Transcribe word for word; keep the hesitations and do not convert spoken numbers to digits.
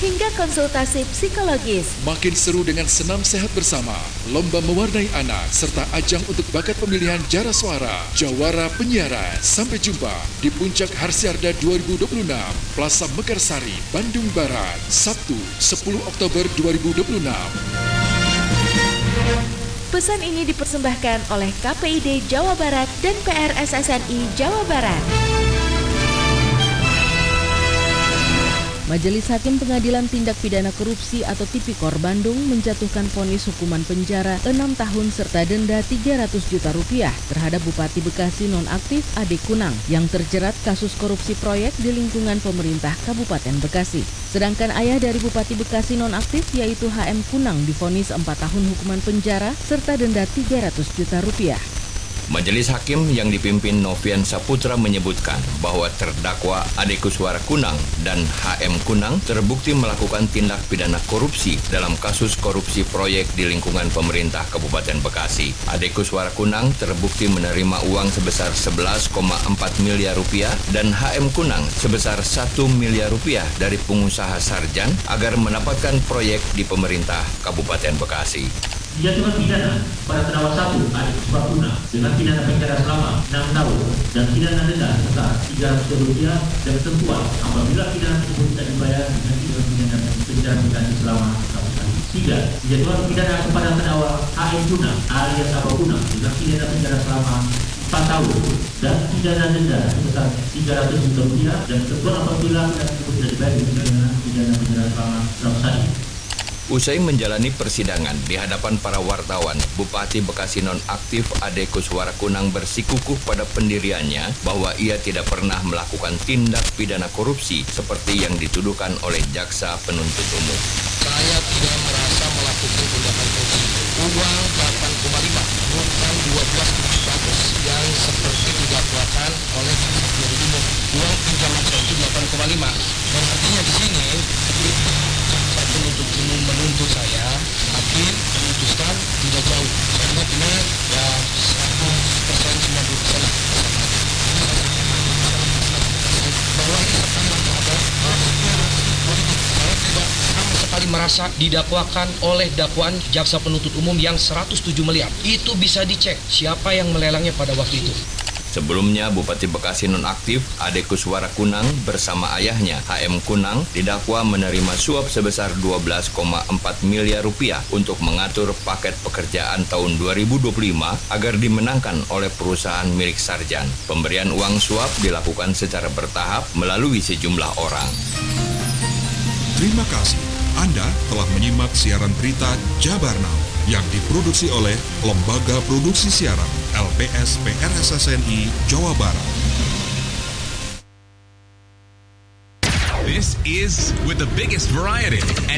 hingga konsultasi psikologis. Makin seru dengan senam sehat bersama, lomba mewarnai anak, serta ajang untuk bakat pemilihan jara suara, jawara penyiaran. Sampai jumpa di Puncak Harsiarda dua ribu dua puluh enam, Plaza Mekarsari, Bandung Barat, Sabtu sepuluh Oktober dua ribu dua puluh enam. Pesan ini dipersembahkan oleh K P I D Jawa Barat dan P R S S N I Jawa Barat. Majelis Hakim Pengadilan Tindak Pidana Korupsi atau Tipikor Bandung menjatuhkan vonis hukuman penjara enam tahun serta denda tiga ratus juta rupiah terhadap Bupati Bekasi nonaktif Ade Kunang yang terjerat kasus korupsi proyek di lingkungan pemerintah Kabupaten Bekasi. Sedangkan ayah dari Bupati Bekasi nonaktif yaitu H M Kunang divonis empat tahun hukuman penjara serta denda tiga ratus juta rupiah. Majelis Hakim yang dipimpin Novian Saputra menyebutkan bahwa terdakwa Ade Kuswara Kunang dan H M Kunang terbukti melakukan tindak pidana korupsi dalam kasus korupsi proyek di lingkungan pemerintah Kabupaten Bekasi. Ade Kuswara Kunang terbukti menerima uang sebesar sebelas koma empat miliar rupiah dan H M Kunang sebesar satu miliar rupiah dari pengusaha Sarjan agar mendapatkan proyek di pemerintah Kabupaten Bekasi. Dijatuhkan pidana pada terdakwa satu Ade Kuswara Kunang dengan pidana penjara selama enam tahun dan pidana denda sebesar tiga ratus juta rupiah dan ketentuan apabila pidana tersebut tidak dibayar dengan pidana penjara Bekasi selama satu tahun. Tiga, dijatuhkan pidana kepada terdakwa H M Kunang alias Aba Kunang dengan pidana penjara selama empat tahun dan pidana denda sebesar tiga ratus juta rupiah dan ketentuan apabila pidana tersebut tidak dibayar dengan pidana penjara selama seratus hari. Usai menjalani persidangan di hadapan para wartawan, Bupati Bekasi nonaktif Ade Kuswara Kunang bersikukuh pada pendiriannya bahwa ia tidak pernah melakukan tindak pidana korupsi seperti yang dituduhkan oleh jaksa penuntut umum. Saya tidak merasa melakukan tindakan korupsi. Uang delapan koma lima bukan dua belas ratus yang seperti didakwakan oleh penuntut umum. Uang pinjaman saya itu delapan koma lima. Dan artinya di sini penuntut umum menuntut saya, hakim memutuskan tidak jauh. Saya lihat ini ya seratus persen, sembilan puluh persen lah. Bahwa ini pertama ada politik. Saya tidak sama sekali merasa didakwakan oleh dakwaan jaksa penuntut umum yang seratus tujuh miliar. Itu bisa dicek siapa yang melelangnya pada waktu itu. Sebelumnya, Bupati Bekasi nonaktif Ade Kuswara Kunang bersama ayahnya H M Kunang didakwa menerima suap sebesar dua belas koma empat miliar rupiah untuk mengatur paket pekerjaan tahun dua ribu dua puluh lima agar dimenangkan oleh perusahaan milik Sarjan. Pemberian uang suap dilakukan secara bertahap melalui sejumlah orang. Terima kasih. Anda telah menyimak siaran berita Jabar Now yang diproduksi oleh Lembaga Produksi Siaran L P S P R S S N I Jawa Barat. This is with the biggest variety.